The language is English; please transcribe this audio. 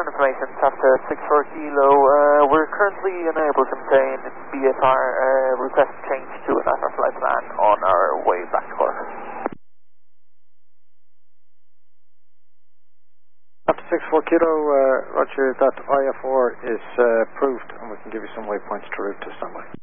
ground information, Chapter 64 Kilo. We're currently unable to maintain BFR. Request change to another flight plan on our way back to Cork. Chapter 64 Kilo, roger that IFR is approved and we can give you some waypoints to route to standby.